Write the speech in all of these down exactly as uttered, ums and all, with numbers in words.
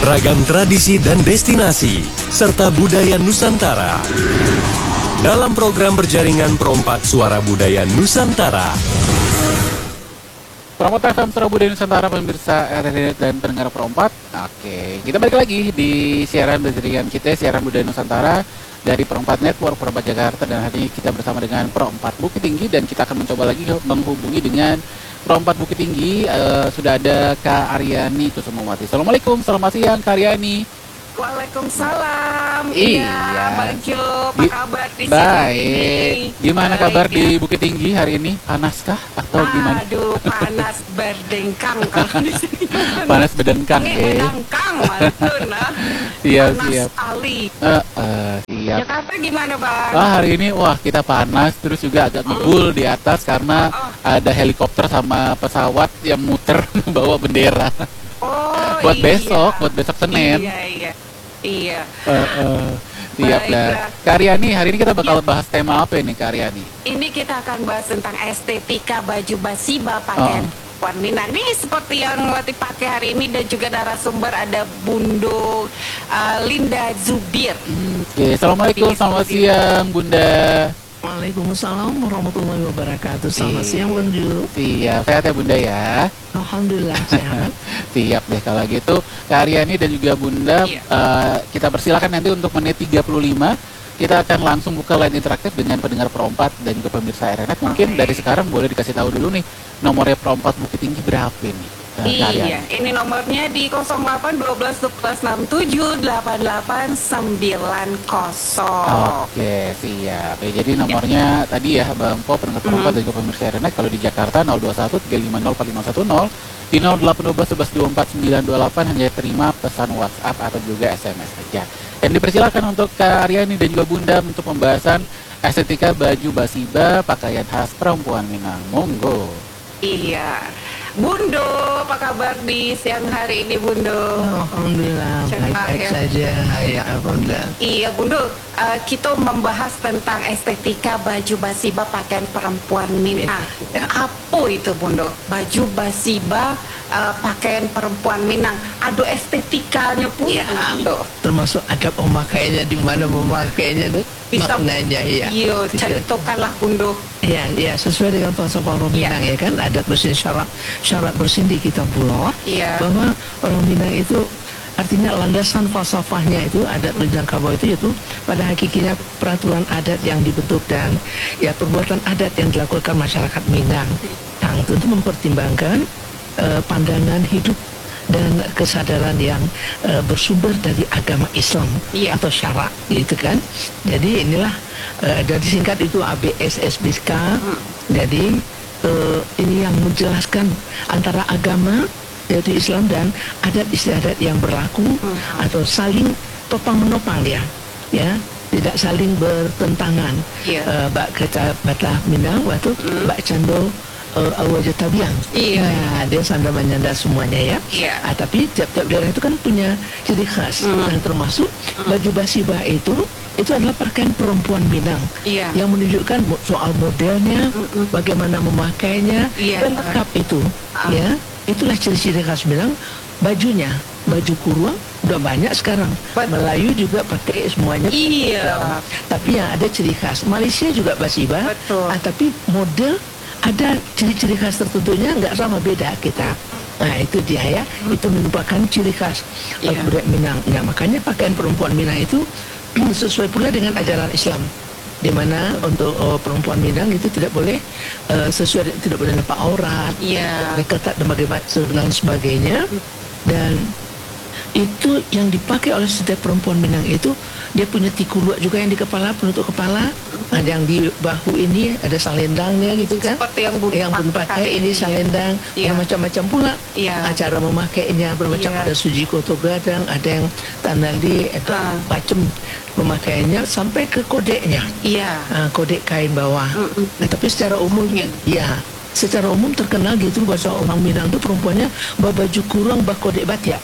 ragam tradisi dan destinasi, serta budaya Nusantara. Dalam program berjaringan Perompak Suara Budaya Nusantara. Perompak F M Suara Budaya Nusantara, pemirsa R R D dan pendengar Perompak. Oke, kita balik lagi di siaran berjaringan kita, siaran budaya Nusantara dari Perompak Network Perompak Jakarta, dan hari ini kita bersama dengan Perompak Bukit Tinggi, dan kita akan mencoba lagi menghubungi dengan Perompak Bukit Tinggi. Uh, sudah ada Kak Aryani Kusumawati. Assalamualaikum, selamat siang Kak Aryani. Waalaikumsalam. Iya, Bang Jo, apa kabar di sini? Baik. Gimana Baik, kabar ya. di Bukit Tinggi hari ini? Panaskah atau gimana? Aduh, panas berdengkang kalau di sini. Panas berdengkang, Eh, eh. berdengkang, mantun, ah. Siap, Panas siap. sekali. Uh, uh, siap. Jakarta gimana, Bang? Ah, hari ini wah kita panas, terus juga agak ngebul di atas karena ada helikopter sama pesawat yang muter bawa bendera. Oh, Buat iya. besok, buat besok Senin. Iya, iya. Iya. Uh, uh, siap Baiklah. dah. Kak Aryani, hari ini kita bakal bahas tema apa ini Kak Aryani? Ini kita akan bahas tentang estetika baju basiba pakaian Oh. perempuan Minang. Ini seperti yang Wati pakai hari ini, dan juga narasumber ada Bundo uh, Linda Zubir. Oke, assalamualaikum, selamat siang Bunda. Waalaikumsalam warahmatullahi wabarakatuh. Selamat Iya. siang Bang Ju. Siap, sehat ya Bunda ya. Alhamdulillah sehat. Siap deh kalau gitu Kak Aryani dan juga Bunda. Iya. uh, Kita persilakan nanti untuk menit tiga puluh lima. Kita akan langsung buka line interaktif dengan pendengar Perompak dan juga pemirsa R R N. Mungkin Oke. dari sekarang boleh dikasih tahu dulu nih, nomornya Perompak Bukit Tinggi berapa nih? uh, Kak Aryani? Iya, ini nomornya di nol delapan satu dua satu satu enam tujuh delapan delapan sembilan nol. Oke, siap. Ya, jadi nomornya tadi ya Bang Po, pendengar Perompak dan juga pemirsa R R N. Kalau di Jakarta nol dua satu tiga lima nol empat lima satu nol, di nol delapan satu dua satu dua empat sembilan dua delapan hanya terima pesan WhatsApp atau juga S M S saja. Dan dipersilakan untuk Kak Aryani dan juga Bunda untuk pembahasan estetika baju basiba pakaian khas perempuan Minang. Monggo. Iya. Bundo, apa kabar di siang hari ini, Bundo? Alhamdulillah Cermat, baik-baik ya. saja. Ya Alhamdulillah. Iya, Bundo, uh, kita membahas tentang estetika baju basiba pakaian perempuan Minang. Apa itu, Bundo? Baju basiba uh, pakaian perempuan Minang. Ada estetikanya pun, Ya, Bundo. termasuk adab memakainya, di mana memakainya itu Bisa- maknanya ya. Iya, ceritakanlah, Bundo. Ya, ya sesuai dengan falsafah orang Ya. Minang ya kan, adat bersih syarat syarat bersih di kitab pulau Iya. bahwa orang Minang itu artinya landasan falsafahnya itu adat Minangkabau itu yaitu pada hakikatnya peraturan adat yang dibentuk dan ya perbuatan adat yang dilakukan masyarakat Minang yang tentu mempertimbangkan eh, pandangan hidup dan kesadaran yang eh, bersumber dari agama Islam Iya. atau syarak gitu kan. Jadi inilah eh, dari singkat itu A B S S B K. Jadi eh, ini yang menjelaskan antara agama yaitu Islam dan adat istiadat yang berlaku atau saling topang menopang ya, ya tidak saling bertentangan. Iya. Eh, bak kata Batah Minang waktu bak cando uh, awal tabiang. Iya. Nah, dia sandal menyandar semuanya ya. Iya. Ah, tapi tiap-tiap daerah itu kan punya ciri khas. Dan termasuk baju basibah itu itu adalah pakaian perempuan Minang. Iya. Yang menunjukkan mo- soal modelnya, bagaimana memakainya, Iya. dan lengkap itu. Ah. Ya, itulah ciri-ciri khas Minang. Bajunya, baju kurung udah banyak sekarang. Betul. Melayu juga pakai semuanya. Iya. Tapi yang ada ciri khas. Malaysia juga basibah. Betul. Ah, tapi model ada ciri-ciri khas tertentunya nggak sama, beda kita. Nah itu dia ya, itu merupakan ciri khas Iya. budaya Minang. Nah makanya pakaian perempuan Minang itu sesuai pula dengan ajaran Islam, di mana untuk oh, perempuan Minang itu tidak boleh eh, sesuai tidak boleh nampak aurat, Iya. ketat dan bagaimana dan sebagainya. Dan itu yang dipakai oleh setiap perempuan Minang itu, dia punya tikuluk juga yang di kepala, penutup kepala, ada yang di bahu ini ada salendangnya gitu kan, Seperti yang Bundo yang pun pakai ini salendang, Iya. yang macam-macam pula. Iya. Nah, cara memakainya bermacam, Iya. ada suji koto gadang, ada yang tanali, itu Ah. macam pemakaiannya sampai ke kodeknya. Iya. Ah, kodek kain bawah. Nah, tapi secara umum ya, secara umum terkenal gitu bahasa orang Minang itu perempuannya bawa baju kurung bah kodek batik.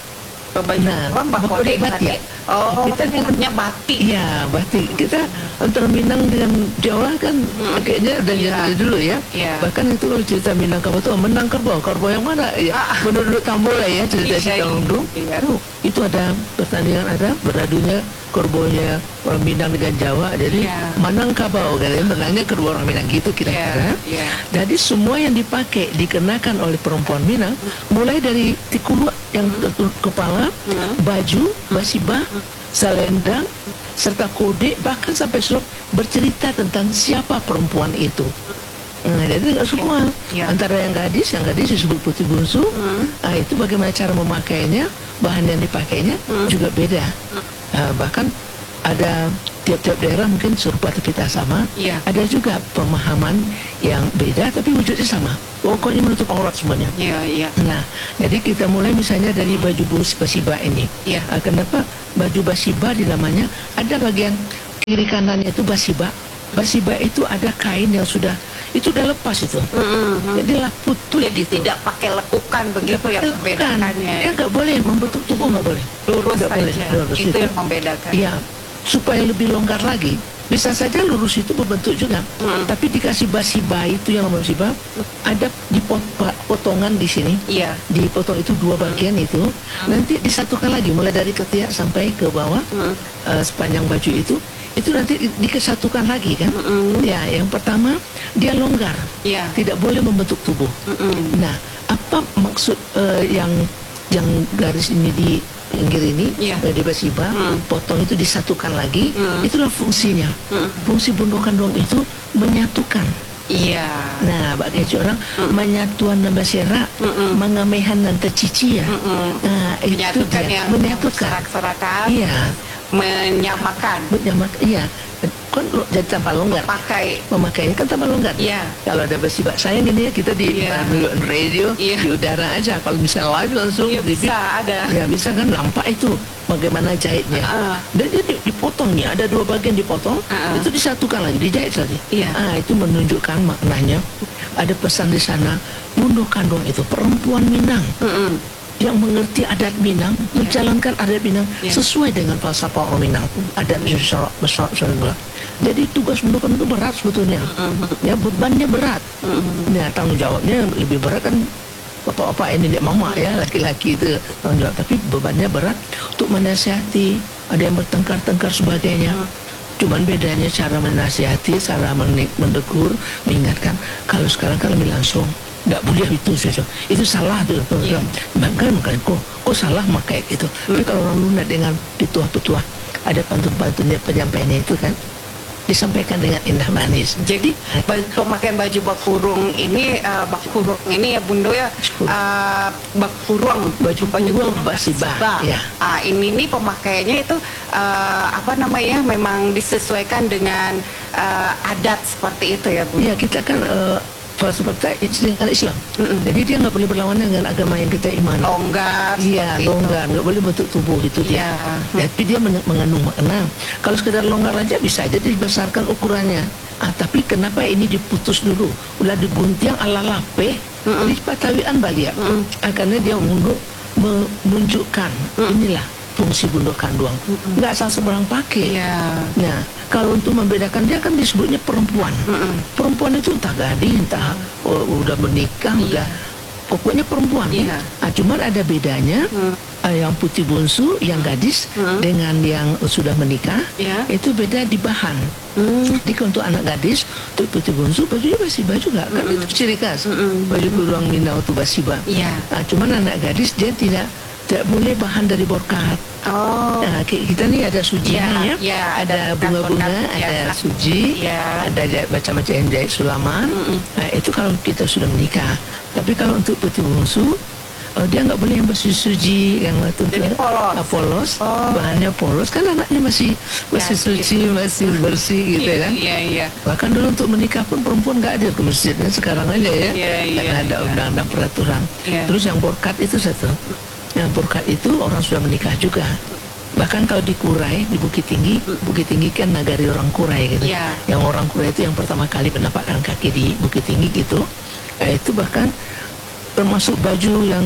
Baju Nah, apa, mbak batik kode batik. Oh, Kita kita punya batik. Iya, batik. Kita antara Minang dengan Jawa kan kayaknya dari Iya. dari dulu ya. Iya. Bahkan itu kalau cerita Minangkabau itu menang kerbau, kerbau yang mana? Ya, Ah. menurut Tambol lah ya cerita Iya, si Kalundung. iya. Itu, itu ada pertandingan ada beradunya kerbaunya orang Minang dengan Jawa. Jadi Iya. Minangkabau kan ya, menangnya kerbau orang Minang gitu kira-kira. Iya, iya. Jadi semua yang dipakai dikenakan oleh perempuan Minang, mulai dari tikulu yang tertutup kepala, baju, basibah, selendang, serta kode, bahkan sampai surat bercerita tentang siapa perempuan itu. Nah, jadi nggak semua. Ya. Antara yang gadis, yang gadis disebut putih bungsu. Nah, itu bagaimana cara memakainya, bahan yang dipakainya juga beda. Nah, bahkan ada tiap-tiap daerah mungkin serupa tapi tak sama. Iya. Ada juga pemahaman yang beda tapi wujudnya sama. Pokoknya menutup aurat semuanya. Iya, iya. Nah, jadi kita mulai misalnya dari baju bus basiba ini. Iya. Ah, kenapa baju basiba di namanya ada bagian kiri kanannya itu basiba. Basiba itu ada kain yang sudah itu udah lepas itu. Jadi lah putus Jadi gitu. tidak pakai lekukan begitu ya Bukan. pembedaannya. Ya nggak boleh membentuk tubuh nggak boleh. Lurus Nggak boleh. saja. Lurus Itu yang membedakan. Iya, supaya lebih longgar lagi. Bisa saja lurus itu berbentuk juga, Hmm. tapi dikasih basiba itu yang basiba ada dipotongan di sini. Iya. Dipotong itu dua bagian itu, nanti disatukan lagi mulai dari ketiak sampai ke bawah eh, sepanjang baju itu. Itu nanti di- dikesatukan lagi kan? Ya, yang pertama dia longgar, Iya. tidak boleh membentuk tubuh. Nah, apa maksud eh, yang yang garis ini di pinggir ini Iya. eh, di basiba, potong itu disatukan lagi, itulah fungsinya. Fungsi bundokan doang itu menyatukan. Iya. Nah, bagi orang menyatuan dan basera, mengamehan dan tercici ya. Nah, itu Menyatukan dia, yang menyatukan. serak-serakan, Iya, menyamakan, menyamak, iya. Kan lo- jadi tanpa longgar. pakai. Memakainya kan tanpa longgar. Iya. Kalau ada basiba, sayang ini ya kita di Iya. uh, radio, Iya. di udara aja. Kalau bisa live langsung Iya, di bisa ada. Ya bisa kan nampak itu bagaimana jahitnya. Ah. Dan ini dipotong nih, ada dua bagian dipotong, Ah. itu disatukan lagi, dijahit lagi. Iya. Ah, itu menunjukkan maknanya. Ada pesan di sana, Mundo Kandung itu perempuan Minang yang mengerti adat Minang, menjalankan adat Minang Iya. sesuai dengan falsafah orang Minang. Adat besar besar besar. Jadi tugas Mundo Kandung itu berat sebetulnya. Ya bebannya berat. Ya tanggung jawabnya lebih berat kan bapak-bapak ini dia mama ya laki-laki itu tanggung jawab, tapi bebannya berat untuk menasihati. Ada yang bertengkar-tengkar sebagainya. Cuman bedanya cara menasihati, cara menik- mendegur, mengingatkan. Kalau sekarang kan lebih langsung, nggak boleh itu saja. Itu salah tuh. Iya. Bahkan makanya kok, kok salah pakai gitu. Tapi kalau orang lunak dengan petua-petua, ada pantun-pantunnya penyampaiannya itu kan disampaikan dengan indah manis. Jadi ba- pemakaian baju bakurung ini, uh, bakurung ini ya Bundo ya, uh, bakurung Baju kurung basiba, ya. Ah, ini nih pemakaiannya itu uh, apa namanya memang disesuaikan dengan uh, adat seperti itu ya Bu. Iya, kita kan uh, falsafah kita Islam. Islam. Jadi dia nggak boleh berlawanan dengan agama yang kita imani. Longgar. Iya, seperti itu. longgar, nggak boleh bentuk tubuh gitu dia. Iya. Tapi dia men- mengandung makna. Kalau sekedar longgar aja bisa aja dibesarkan ukurannya. Ah, tapi kenapa ini diputus dulu? Udah digunting ala lape, di Patawian Bali ya. Ah, karena dia untuk menunjukkan inilah fungsi bundok kanduang. Nggak asal seberang pakai. Iya. Nah, kalau untuk membedakan dia kan disebutnya perempuan. Perempuan itu entah gadis, entah oh, udah menikah, udah pokoknya perempuan. Iya. Ah, cuman ada bedanya. ah, yang putih bungsu, yang gadis dengan yang sudah menikah, Iya. itu beda di bahan. Jadi kalau untuk anak gadis, untuk putih bungsu bajunya basiba juga, kan itu ciri khas. Baju kurung Minang itu basiba. Iya. Ah, cuman anak gadis dia tidak tidak boleh bahan dari borkat. Oh. Nah, kayak kita nih ada sujinya Ya, ya, ya, ada ada bunga-bunga, berkat, ada ya. suji, Ya. ada jahit- macam-macam yang jahit sulaman. Nah, itu kalau kita sudah menikah. Tapi kalau untuk putih bungsu, oh, dia nggak boleh yang bersih suji, yang itu Jadi polos. ah, polos, Oh. bahannya polos kan anaknya masih masih Ya, suci, masih bersih gitu Iya, kan. iya, iya. Bahkan dulu untuk menikah pun perempuan nggak ada ke masjidnya, sekarang aja ya. Iya, iya, Karena ada iya. undang-undang peraturan. Iya. Terus yang borkat itu satu. Yang borkat itu orang sudah menikah juga. Bahkan kalau di Kurai, di Bukit Tinggi, Bukit Tinggi kan nagari orang Kurai gitu. Iya. Yang orang Kurai itu yang pertama kali menapakkan kaki di Bukit Tinggi gitu. Eh, itu bahkan termasuk baju yang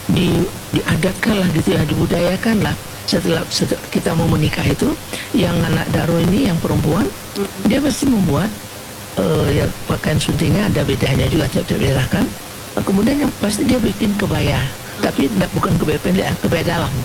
di diadatkan lah gitu ya, dibudayakan lah. Setelah, setelah kita mau menikah itu, yang anak daro ini yang perempuan, mm-hmm. dia pasti membuat uh, ya pakaian suntingnya ada bedanya juga, tiap-tiap daerah kan. Nah, kemudian yang pasti dia bikin kebaya, mm-hmm. tapi tidak bukan kebaya pendek, kebaya dalam.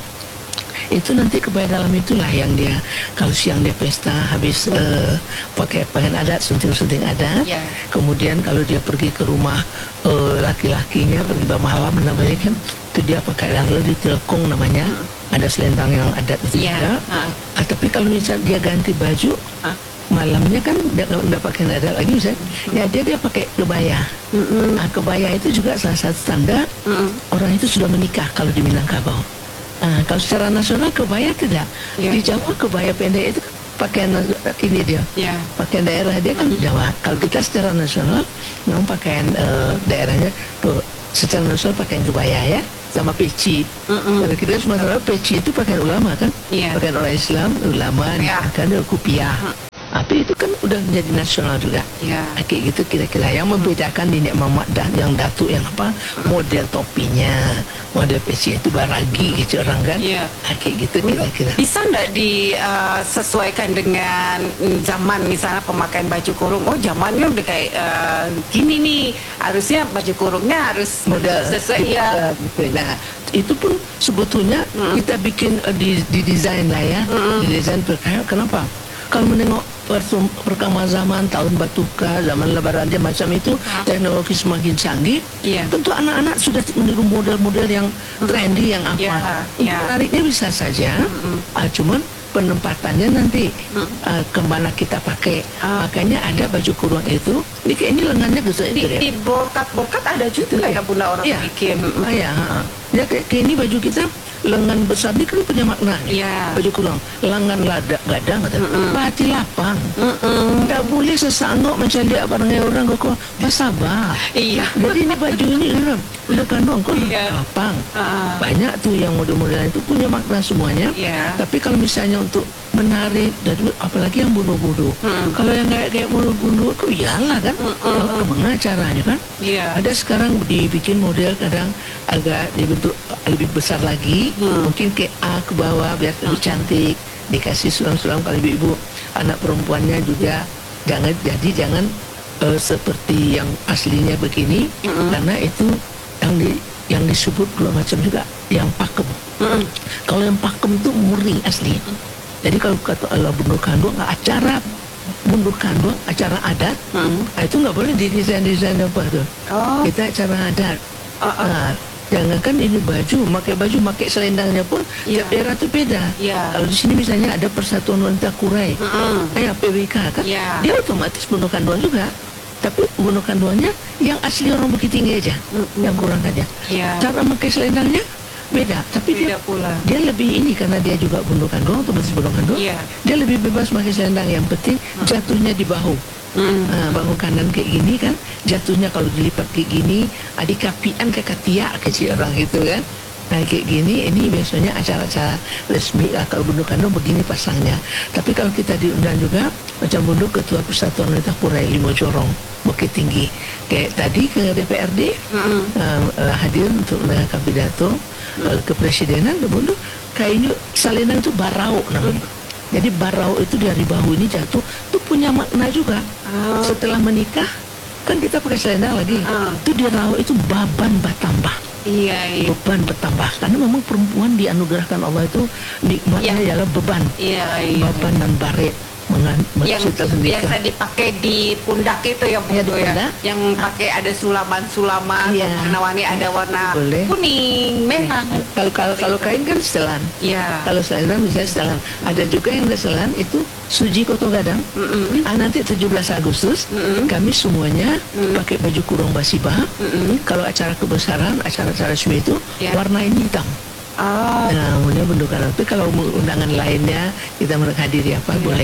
Itu nanti kebaya dalam itulah yang dia kalau siang dia pesta habis uh, pakai pakaian adat, sunting-sunting adat. Yeah. Kemudian kalau dia pergi ke rumah uh, laki-lakinya, pergi bermalam namanya kan, itu dia pakai yang lebih telkong namanya. Hmm. Ada selendang yang adat itu yeah. juga. Uh. Ah, tapi kalau misalnya dia ganti baju, uh. malamnya kan dia nggak pakai adat lagi, misalnya, hmm. ya dia dia pakai kebaya. Hmm. Nah, kebaya itu juga salah satu tanda hmm. orang itu sudah menikah kalau di Minangkabau. Nah, kalau secara nasional kebaya tidak. Yeah. Di Jawa kebaya pendek itu pakaian ini dia. Yeah. Pakaian daerah dia kan mm-hmm. Jawa. Kalau kita secara nasional memang pakaian uh, daerahnya tuh secara nasional pakaian kebaya ya, sama peci. Mm-hmm. Kalau kita sementara peci itu pakaian ulama kan. Yeah. Pakaian orang Islam, ulama yeah. kan kupiah. Mm-hmm. Tapi itu kan udah menjadi nasional juga. Ya. Kayak gitu kira-kira yang membedakan di Nek Mamat dan yang Datuk yang apa model topinya, model peci itu baragi gitu orang kan. Ya. Kayak gitu kira-kira. Bisa nggak disesuaikan uh, dengan zaman misalnya pemakaian baju kurung? Oh zamannya udah kayak uh, gini nih, harusnya baju kurungnya harus model sesuai ya. Nah itu pun sebetulnya mm. kita bikin uh, di, di desain lah ya, mm. di desain perkara. Kenapa? Kalau menengok perkembangan zaman, tahun batuka, zaman lebaran dia macam itu, ha? Teknologi semakin canggih, yeah. tentu anak-anak sudah meniru model-model yang trendy, yang apa. Yeah. Yeah. Menariknya bisa saja, mm-hmm. uh, cuman penempatannya nanti mm. uh, kemana kita pakai. Uh. Makanya ada baju kurung itu, ini kayak ini lengannya besar di, di bokat-bokat ada juga ya bunda orang yeah. bikin. Uh, ya, uh, ya kayak, kayak ini baju kita. Lengan besar ini kan punya makna yeah. baju kurung, lengan ladak gadang kata hati lapang, nggak boleh sesanggup macam dia barangnya orang kok basabah. Iya. Jadi ini baju ini udah kandung kok yeah. lapang. Uh. Banyak tuh yang model-model itu punya makna semuanya. Yeah. Tapi kalau misalnya untuk menarik, dan apalagi yang bunuh-bunuh, mm. kalau yang kayak kayak bunuh-bunuh itu iyalah kan, mm-mm. kemana caranya kan? Yeah. Ada sekarang dibikin model kadang agak dibentuk lebih besar lagi. Hmm. Mungkin ke A ke bawah biar lebih cantik, dikasih sulam-sulam kalau ibu-ibu anak perempuannya juga jangan jadi jangan uh, seperti yang aslinya begini, hmm. karena itu yang di yang disebut dua macam juga, yang pakem. Hmm. Kalau yang pakem itu murni asli. Hmm. Jadi kalau kata Allah bundur kandung, acara bundur kandung, acara adat, hmm. nah, itu nggak boleh di desain-desain apa tuh. Oh. Kita acara adat. Oh, oh. Nah, jangankan ini baju, pakai baju, pakai selendangnya pun yeah. tiap daerah itu beda. Yeah. Kalau di sini misalnya ada Persatuan Wanita Kurai, mm-hmm. kayak P W K kan, yeah. dia otomatis bunuh kanduan juga. Tapi bunuh kanduannya yang asli orang Bukit Tinggi aja, mm-hmm. yang kurang aja. Yeah. Cara pakai selendangnya beda, tapi beda dia pula. Dia lebih ini karena dia juga bunuh kanduan, otomatis bunuh kanduan. Yeah. Dia lebih bebas pakai selendang, yang penting mm-hmm. jatuhnya di bahu. Hmm. Nah, bahu kanan kayak gini kan, jatuhnya kalau dilipat kayak gini, adik kapian kayak katia kecil orang gitu kan. Nah kayak gini, ini biasanya acara-acara resmi lah, kalau bundur kandung begini pasangnya. Tapi kalau kita diundang juga, macam bundur Ketua Persatuan Wanita Kurai Limo Corong, Bukit Tinggi, kayak tadi ke D P R D, hmm. uh, uh, hadir untuk mendengarkan pidato uh, kepresidenan, bundur kayaknya salinan itu barau namanya. Jadi barau itu dari bahu ini jatuh, itu punya makna juga. Oh. Setelah menikah, kan kita pakai selendang lagi. Oh. Itu di raut itu beban bertambah. Iya, iya. Beban bertambah. Karena memang perempuan dianugerahkan Allah itu nikmatnya ya. Adalah beban. Iya, iya. Beban dan baret. Mengan, yang biasa dipakai di pundak itu ya, ya, ya. Yang pakai ada sulaman-sulaman, ya. Warna-warni ada warna boleh. Kuning, merah. Kalau kalau kalau kain kan setelan. Ya. Kalau selendang bisa setelan. Ada juga yang setelan itu Suji Koto Gadang. Mm-mm. Ah, nanti tujuh belas Agustus Mm-mm. kami semuanya Mm-mm. pakai baju kurung basibah. Mm-mm. Kalau acara kebesaran, acara-acara resmi itu ya. Warna ini hitam. Oh. Nah, kemudian bentukan. Tapi kalau undangan lainnya kita menghadiri apa yeah. boleh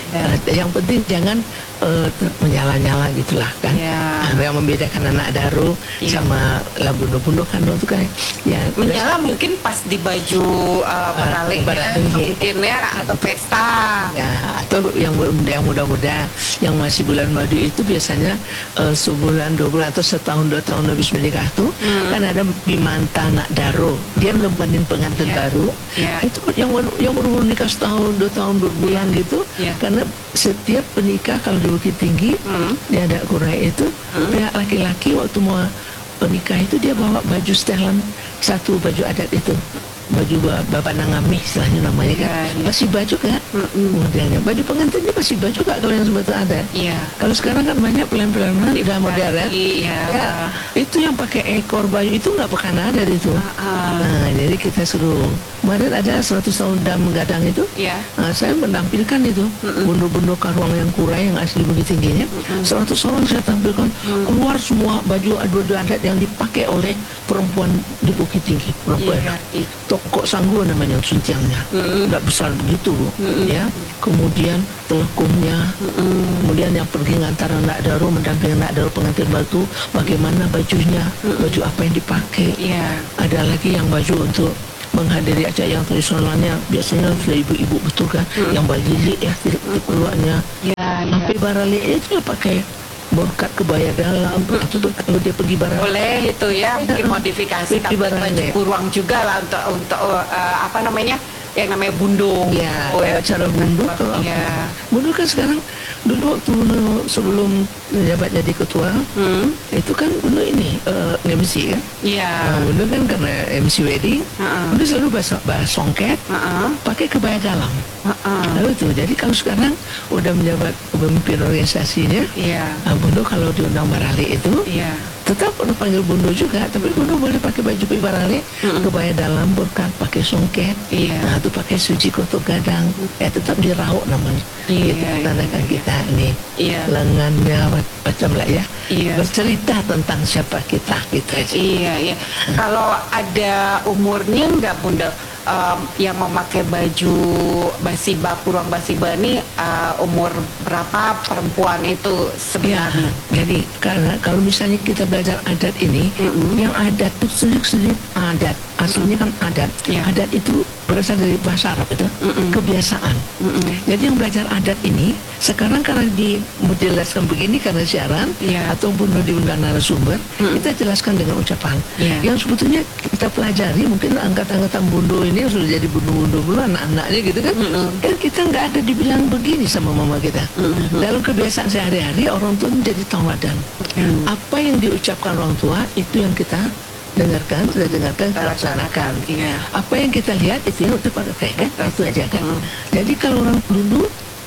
Uh, yang penting jangan uh, menyala-nyala gitulah kan. Ya. Nah, yang membedakan anak daru Ya. sama lah bundo-bundo kan itu kan ya Menyala mungkin pas di baju uh, barale, barale. ya, mungkin ya, atau pesta. ya, atau yang muda yang muda-muda yang masih bulan madu itu biasanya uh, sebulan dua bulan atau setahun dua tahun habis menikah tuh Hmm. kan ada bimanta anak daro, dia lebanin pengantin Ya. baru. Ya. Itu yang baru- yang baru menikah setahun dua tahun berbulan gitu Ya. karena setiap penikah kalau di Bukit Tinggi Hmm. di ada kurai itu pihak laki-laki waktu mau penikah itu dia bawa baju setelan satu baju adat itu baju ba- bapak nangami istilahnya namanya kan Ya, ya. masih baju kan modelnya baju pengantinnya masih baju kak kalau yang sebetulnya ada Iya. kalau sekarang kan banyak pilihan-pilihan udah modern Iya. ya, itu yang pakai ekor baju itu nggak pernah ada itu Ah. nah jadi kita suruh kemarin ada seratus tahun dam gadang itu Iya. nah, saya menampilkan itu bundo-bundo karuang yang kurai yang asli Bukit Tingginya seratus orang saya tampilkan keluar semua baju baju adat yang dipakai oleh perempuan di Bukit Tinggi perempuan Iya. tokok sanggu namanya suntiangnya nggak besar begitu Bu. Ya kemudian telekumnya kemudian yang pergi ngantar anak daru mendampingi anak daru pengantin batu bagaimana bajunya baju apa yang dipakai Iya. ada lagi yang baju untuk menghadiri acara yang tradisionalnya biasanya sudah ibu-ibu betul kan yang balilik ya di di keluarnya Iya. Iya. sampai barale itu ya pakai borkat kebaya dalam itu tuh kalau dia pergi barale Boleh itu ya, mungkin modifikasi Di tapi barang baju ini. kurang juga lah untuk untuk uh, apa namanya yang namanya bundung. ya Oh, ya. acara bundu kalau apa Iya. bundu kan sekarang dulu waktu sebelum menjabat jadi ketua Hmm. itu kan bundu ini eh, M C kan Iya. Nah, bundu kan karena M C wedding Heeh. bundu selalu bahas, bahas songket Heeh. pakai kebaya dalam. Heeh. Lalu itu, jadi kalau sekarang udah menjabat pemimpin organisasinya, Iya. nah, Bundo kalau diundang Barale itu Iya. tetap udah panggil Bundo juga, tapi Bundo boleh pakai baju Barale, kebaya dalam, berkat, pakai songket, Iya. nah itu pakai suci kotok gadang, ya tetap diraup namanya. Iya, Itu iya. tandanya kita ini Iya. lengannya macam lah ya, Iya. bercerita tentang siapa kita gitu aja. Iya, iya. Kalau ada umurnya nggak Bunda um, yang memakai baju basiba, kurang basiba ini uh, umur berapa perempuan itu Ya, sebenarnya? jadi karena kalau misalnya kita belajar adat ini, yang adat itu sedikit-sedikit adat, aslinya kan adat. Ya. Adat itu berasal dari bahasa Arab itu, kebiasaan. Jadi yang belajar adat ini, sekarang karena dijelaskan begini karena siaran, Ya. ataupun diundang narasumber, kita jelaskan dengan ucapan. Ya. Yang sebetulnya kita pelajari, mungkin angkatan-angkatan Bundo ini yang sudah jadi Bundo-Bundo dulu, anak-anaknya gitu kan, kan kita nggak ada dibilang begini sama mama kita. Dalam kebiasaan sehari-hari, orang tua menjadi tauladan. Apa yang diucapkan orang tua, itu yang kita dengarkan, sudah dengarkan, kita laksanakan. Iya. Apa yang kita lihat, itu yang udah pakai kan, itu aja kan. Jadi kalau orang dulu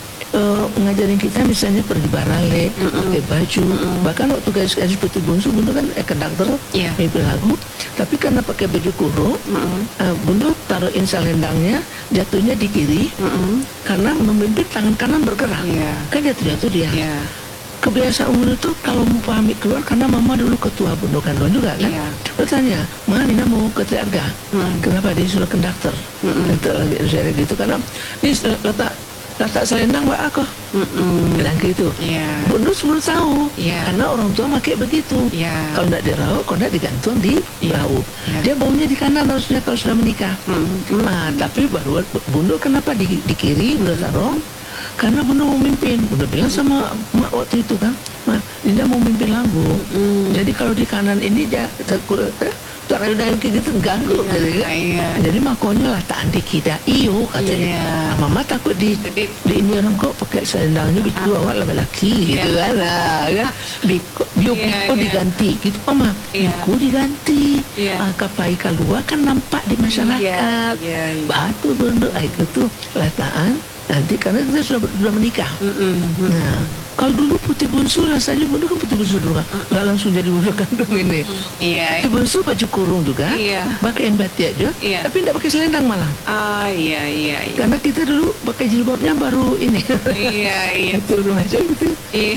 eh, ngajarin kita misalnya pergi barale, pakai baju, bahkan waktu gadis-gadis putih bungsu, Bunda kan eh, konduktor, Iya. mimpi lagu, tapi karena pakai baju kurung, eh, Bunda taruhin selendangnya, jatuhnya di kiri, karena memimpin tangan kanan bergerak, Iya. kan jatuh-jatuh dia. Iya. Kebiasaan Bunda tuh kalau mau pamit keluar, karena mama dulu ketua Bundo Kandon juga kan, Iya. bertanya, Ma Nina mau ke Tiarga, kenapa dia sudah konduktor, itu lagi saya gitu, karena ini letak letak selendang mbak aku, bilang gitu. Iya. Bundo sebelum tahu, Iya. karena orang tua pakai begitu. Iya. Kalau tidak diraup, kalau tidak digantung di bau. Iya. Dia baunya di kanan harusnya kalau sudah menikah. Nah, tapi baru Bundo kenapa di, di kiri Bundo taruh? Karena Bundo mau mimpin. Bundo bilang sama mak waktu itu kan, Ma, Dinda mau mimpin lagu. Jadi kalau di kanan ini dia terkurang. Cara udah kayak gitu ganggu gitu kan. Iya. Jadi makanya lah tak di kita iyo katanya. Iya. Nah, mama takut di Jadi- di ini orang kok pakai selendangnya itu awak laki-laki gitu kan. Nah, kan biko bio Iya, biko iya. diganti gitu mama. Iya. Biko diganti. Iya. Ah, kapai keluar kan nampak di masyarakat. Iya, iya. Batu bentuk itu tuh letaan nanti karena kita sudah sudah menikah. Nah, kalau dulu putih bungsu rasanya Bundo kan putih bungsu dulu kan, nggak langsung jadi Bundo Kandung ini. Iya. Putih bungsu baju kurung juga, Iya. pakaian batik aja, Iya. tapi tidak pakai selendang malah. Ah, iya, iya, iya. Karena kita dulu pakai jilbabnya baru ini. Iya, iya. Turun aja gitu. Iya.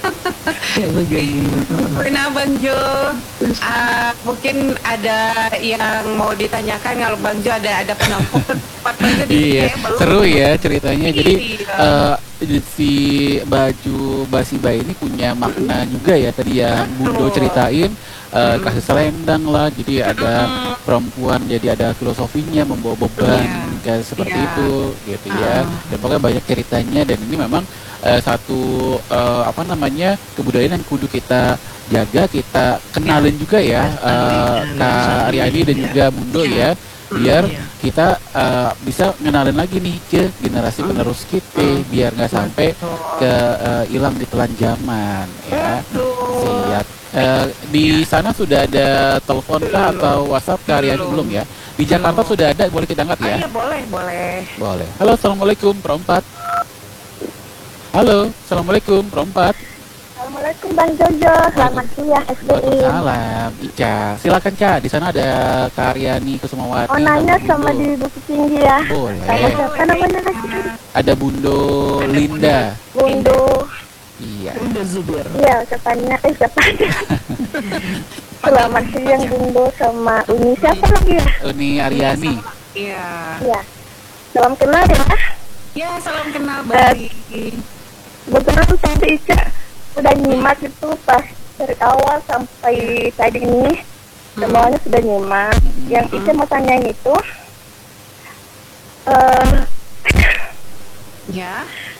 Ya begini. Nah, Bang Jo, ah, mungkin ada yang mau ditanyakan kalau Bang Jo ada ada penampung tempat Bang Jo di Iya, belum? seru ya ceritanya. Jadi Iya. eh, si baju Basiba ini punya makna juga ya tadi yang Bundo ceritain, uh, kasih selendang lah, jadi ada perempuan, jadi ada filosofinya membawa beban Iya. kayak seperti Iya. itu gitu ya. Dan pokoknya banyak ceritanya, dan ini memang uh, satu uh, apa namanya kebudayaan yang kudu kita jaga, kita kenalin juga ya, uh, Kak Aryani dan juga Bundo ya, biar Iya. kita uh, bisa ngenalin lagi nih ke generasi penerus kita, biar nggak sampai ke uh, hilang di telan zaman ya. Siap. Uh, di sana sudah ada telepon kah atau WhatsApp Kak Aryani belum ya? Di Jakarta sudah ada, boleh kita angkat Ah, ya? iya, boleh, boleh. Boleh. Halo, assalamualaikum perempat. Halo, assalamualaikum perempat. Assalamualaikum Bang Jojo, selamat siang S B I. Waalaikumsalam, Ica. Silakan Ca, di sana ada Kak Aryani Kusumawati. Mau nanya sama sama Bundo. di Bukit Tinggi ya. Boleh. Sama siapa namanya Kak? Ada Bundo Linda. Bundo. Iya. Bunda Zubir. Iya, ucapannya eh ucapannya. Selamat siang Bundo sama Uni siapa lagi ya? Uni Aryani. Iya. Iya. Salam kenal ya. Ya, salam kenal baik. Kebetulan tuh tadi Ica udah nyimak itu pas dari awal sampai tadi ini semuanya sudah nyimak. Yang Ica mau tanyain itu eh Ya.